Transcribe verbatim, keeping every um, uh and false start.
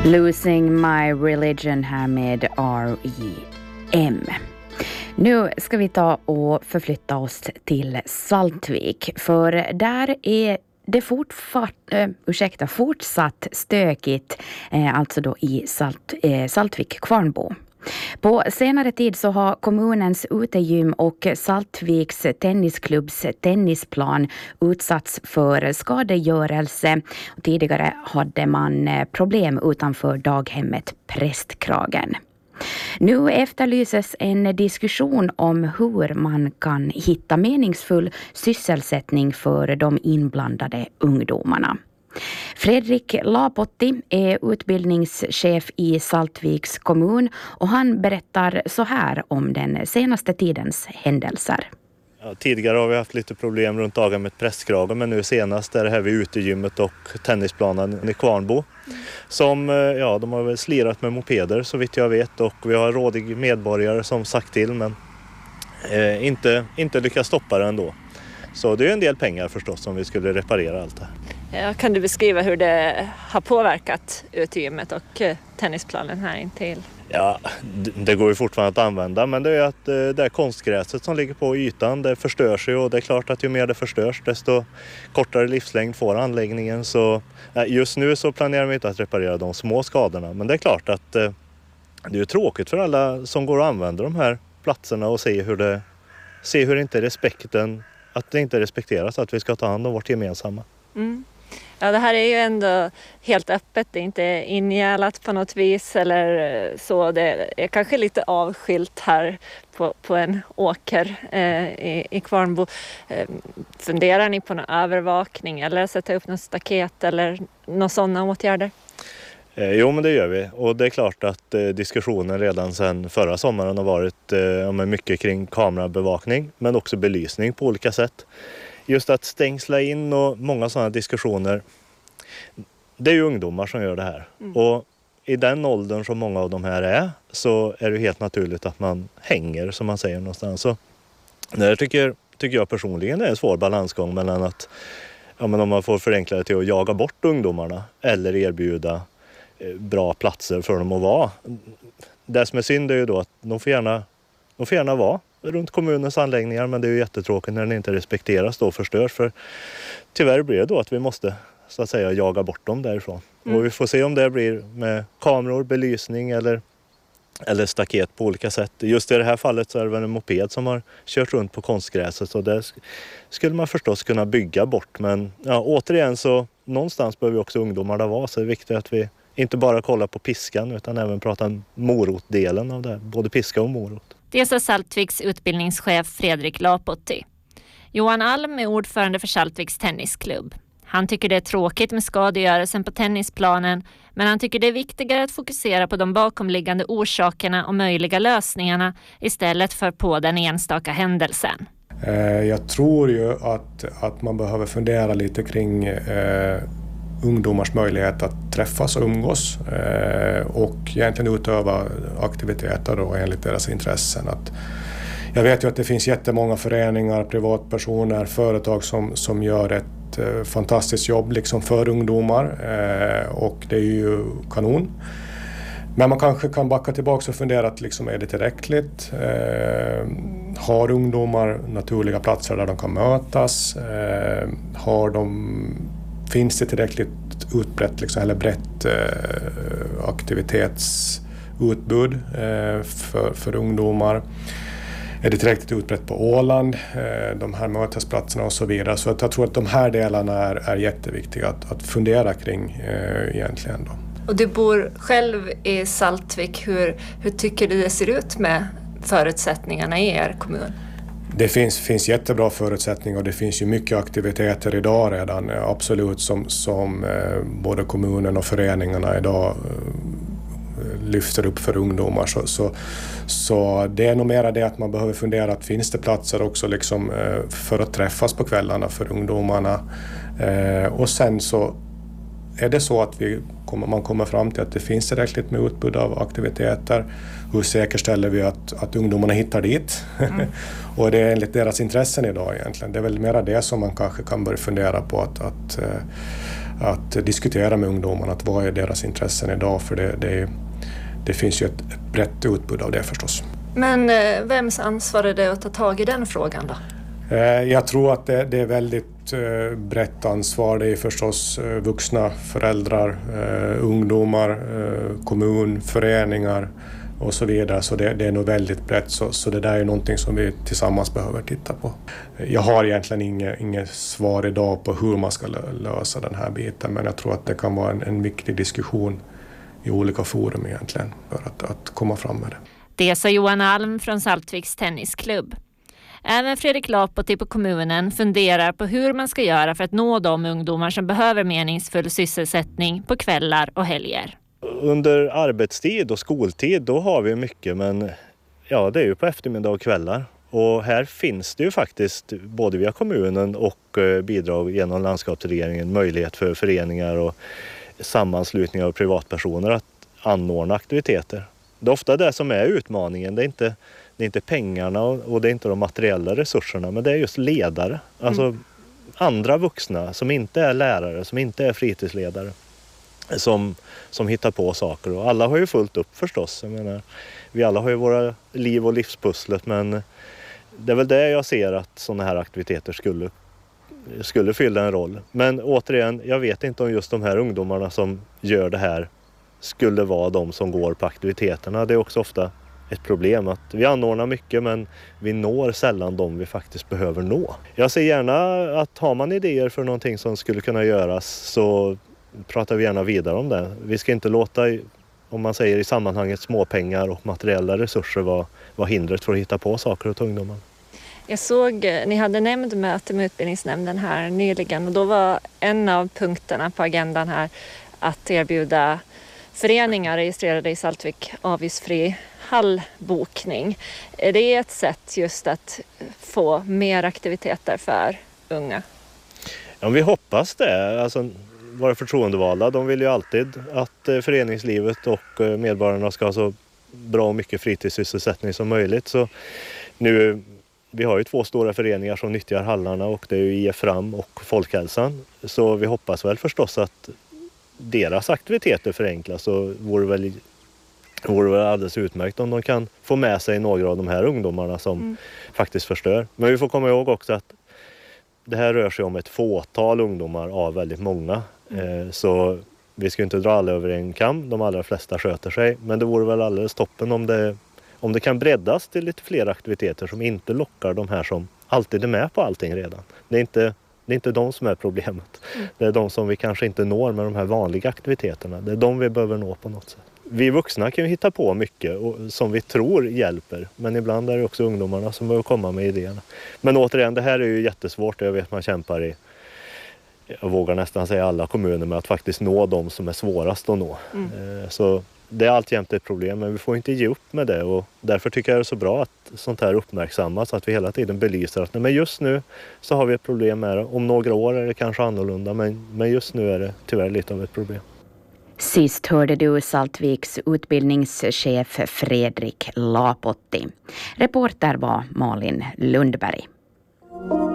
Losing My Religion här med R E M. Nu ska vi ta och förflytta oss till Saltvik, för där är det fortfart, äh, ursäkta, fortsatt stökigt, äh, alltså då i Salt, äh, Saltvik Kvarnbo. På senare tid så har kommunens utegym och Saltviks tennisklubbs tennisplan utsatts för skadegörelse. Tidigare hade man problem utanför daghemmet Prästkragen. Nu efterlyses en diskussion om hur man kan hitta meningsfull sysselsättning för de inblandade ungdomarna. Fredrik Lapotti är utbildningschef i Saltviks kommun och han berättar så här om den senaste tidens händelser. Ja, tidigare har vi haft lite problem runt daghemmet Prästkragen, men nu senast är det här vid utegymmet och tennisplanen i Kvarnbo. Som, ja, de har väl slirat med mopeder så vitt jag vet, och vi har rådig medborgare som sagt till, men eh, inte, inte lyckas stoppa det ändå. Så det är en del pengar förstås om vi skulle reparera allt det. Ja, kan du beskriva hur det har påverkat utegymmet och tennisplanen här intill? Ja, det går ju fortfarande att använda, men det är att det där konstgräset som ligger på ytan, det förstör sig, och det är klart att ju mer det förstörs desto kortare livslängd får anläggningen. Så just nu så planerar vi inte att reparera de små skadorna, men det är klart att det är tråkigt för alla som går och använder de här platserna och se hur det, se hur inte respekten, att det inte respekteras att vi ska ta hand om vårt gemensamma. Mm. Ja, det här är ju ändå helt öppet, det är inte ingärlat på något vis eller så. Det är kanske lite avskilt här på, på en åker eh, i, i Kvarnbo. Eh, funderar ni på någon övervakning eller sätta upp något staket eller några sådana åtgärder? Eh, jo, men det gör vi, och det är klart att eh, diskussionen redan sedan förra sommaren har varit eh, mycket kring kamerabevakning, men också belysning på olika sätt. Just att stängsla in och många sådana diskussioner, det är ju ungdomar som gör det här. Mm. Och i den åldern som många av de här är, så är det helt naturligt att man hänger, som man säger någonstans. Så det tycker, tycker jag personligen är en svår balansgång mellan att, ja, men om man får förenkla det till att jaga bort ungdomarna eller erbjuda eh, bra platser för dem att vara. Det som är synd är ju då att de får gärna, de får gärna vara runt kommunens anläggningar, men det är ju jättetråkigt när den inte respekteras då och förstörs, för tyvärr blir det då att vi måste så att säga jaga bort dem därifrån. Mm. Och vi får se om det blir med kameror, belysning eller, eller staket på olika sätt. Just i det här fallet så är det väl en moped som har kört runt på konstgräset, så det skulle man förstås kunna bygga bort, men ja, återigen så någonstans behöver vi också ungdomarna vara, så det är viktigt att vi inte bara kollar på piskan utan även pratar morotdelen av det, både piska och morot. Det sa Saltviks utbildningschef Fredrik Lapotti. Johan Alm är ordförande för Saltviks tennisklubb. Han tycker det är tråkigt med skadegörelsen på tennisplanen, men han tycker det är viktigare att fokusera på de bakomliggande orsakerna och möjliga lösningarna istället för på den enstaka händelsen. Jag tror ju att, att man behöver fundera lite kring eh, ungdomars möjlighet att träffas och umgås eh, och egentligen utöva aktiviteter då enligt deras intressen. Att, jag vet ju att det finns jättemånga föreningar, privatpersoner, företag som, som gör ett eh, fantastiskt jobb liksom för ungdomar eh, och det är ju kanon. Men man kanske kan backa tillbaka och fundera att liksom, är det tillräckligt? Eh, har ungdomar naturliga platser där de kan mötas? Eh, har de, finns det tillräckligt utbrett liksom, eller brett eh, aktivitetsutbud eh, för, för ungdomar? Är det tillräckligt utbrett på Åland, eh, de här mötesplatserna och så vidare? Så jag tror att de här delarna är, är jätteviktiga att, att fundera kring eh, egentligen då. Och du bor själv i Saltvik. Hur, hur tycker du det ser ut med förutsättningarna i er kommun? Det finns, finns jättebra förutsättningar och det finns ju mycket aktiviteter idag redan. Absolut som, som eh, både kommunen och föreningarna idag eh, lyfter upp för ungdomar. Så, så, så det är nog mera det att man behöver fundera att finns det platser också liksom, eh, för att träffas på kvällarna för ungdomarna. Eh, och sen så är det så att vi kommer, man kommer fram till att det finns tillräckligt med utbud av aktiviteter. Hur säkerställer vi att, att ungdomarna hittar dit? Mm. Och det är enligt deras intressen idag egentligen. Det är väl mera det som man kanske kan börja fundera på. Att, att, att diskutera med ungdomarna att vad är deras intressen idag, för det, det, det finns ju ett, ett brett utbud av det förstås. Men eh, vems ansvar är det att ta tag i den frågan då? Eh, jag tror att det, det är väldigt eh, brett ansvar. Det är förstås eh, vuxna, föräldrar, eh, ungdomar, eh, kommun, föreningar och så vidare. Så det, det är nog väldigt brett. Så, så det där är någonting som vi tillsammans behöver titta på. Jag har egentligen inget, inget svar idag på hur man ska lösa den här biten. Men jag tror att det kan vara en, en viktig diskussion i olika forum egentligen för att, att komma fram med det. Det sa Johan Alm från Saltviks tennisklubb. Även Fredrik Lapoti på kommunen funderar på hur man ska göra för att nå de ungdomar som behöver meningsfull sysselsättning på kvällar och helger. Under arbetstid och skoltid då har vi mycket, men ja, det är ju på eftermiddag och kvällar. Och här finns det ju faktiskt både via kommunen och bidrag genom landskapsregeringen möjlighet för föreningar och sammanslutningar och privatpersoner att anordna aktiviteter. Det är ofta det som är utmaningen. Det är inte, det är inte pengarna och det är inte de materiella resurserna, men det är just ledare. Alltså mm. andra vuxna som inte är lärare, som inte är fritidsledare. Som, som hittar på saker. Och alla har ju fullt upp förstås. Jag menar, vi alla har ju våra liv- och livspusslet, men det är väl det jag ser att sådana här aktiviteter skulle, skulle fylla en roll. Men återigen, jag vet inte om just de här ungdomarna som gör det här skulle vara de som går på aktiviteterna. Det är också ofta ett problem att vi anordnar mycket, men vi når sällan de vi faktiskt behöver nå. Jag ser gärna att har man idéer för någonting som skulle kunna göras så pratar vi gärna vidare om det. Vi ska inte låta, om man säger i sammanhanget, småpengar och materiella resurser vara, vara hindret för att hitta på saker åt ungdomar. Jag såg, ni hade nämndmöte med utbildningsnämnden här nyligen och då var en av punkterna på agendan här att erbjuda föreningar registrerade i Saltvik avgiftsfri hallbokning. Är det ett sätt just att få mer aktiviteter för unga? Ja, vi hoppas det. Alltså, våra förtroendevalda, de vill ju alltid att föreningslivet och medborgarna ska ha så bra och mycket fritidssysselsättning som möjligt. Så nu, vi har ju två stora föreningar som nyttjar hallarna och det är ju I F Fram och Folkhälsan. Så vi hoppas väl förstås att deras aktiviteter förenklas, så vore väl, vore väl alldeles utmärkt om de kan få med sig några av de här ungdomarna som mm. faktiskt förstör. Men vi får komma ihåg också att det här rör sig om ett fåtal ungdomar av väldigt många. Mm. Så vi ska inte dra alla över en kam, de allra flesta sköter sig. Men det vore väl alldeles toppen om det, om det kan breddas till lite fler aktiviteter som inte lockar de här som alltid är med på allting redan. Det är inte, det är inte de som är problemet. Mm. Det är de som vi kanske inte når med de här vanliga aktiviteterna. Det är de vi behöver nå på något sätt. Vi vuxna kan ju hitta på mycket och, som vi tror hjälper. Men ibland är det också ungdomarna som behöver komma med idéerna. Men återigen, det här är ju jättesvårt. Jag vet man kämpar i, jag vågar nästan säga alla kommuner, med att faktiskt nå de som är svårast att nå. Mm. Så det är alltjämt ett problem, men vi får inte ge upp med det. Och därför tycker jag det är så bra att sånt här uppmärksammas. Att vi hela tiden belyser att nej, men just nu så har vi ett problem med det. Om några år är det kanske annorlunda, men, men just nu är det tyvärr lite av ett problem. Sist hörde du Saltviks utbildningschef Fredrik Lapoti. Reporter var Malin Lundberg.